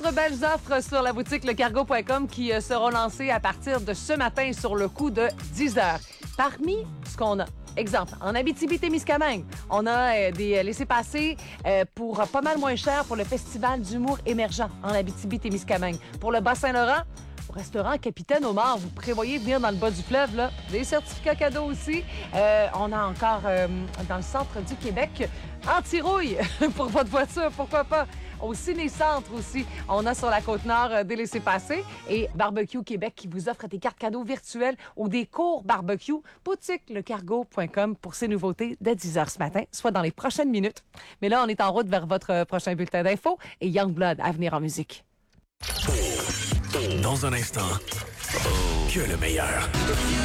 D'autres belles offres sur la boutique lecargo.com qui seront lancées à partir de ce matin sur le coup de 10 heures. Parmi ce qu'on a, exemple, en Abitibi-Témiscamingue, on a des laissez-passer pour pas mal moins cher pour le Festival d'humour émergent en Abitibi-Témiscamingue. Pour le Bas-Saint-Laurent, au restaurant Capitaine Omar, vous prévoyez venir dans le bas du fleuve, là, des certificats cadeaux aussi. On a encore dans le centre du Québec, anti-rouille pour votre voiture, pourquoi pas. Au Ciné-Centre aussi, on a sur la Côte-Nord des laissez-passer et Barbecue Québec qui vous offre des cartes cadeaux virtuelles ou des cours barbecue. Boutique-lecargo.com pour ces nouveautés dès 10h ce matin, soit dans les prochaines minutes. Mais là, on est en route vers votre prochain bulletin d'infos et Youngblood à venir en musique. Dans un instant, que le meilleur.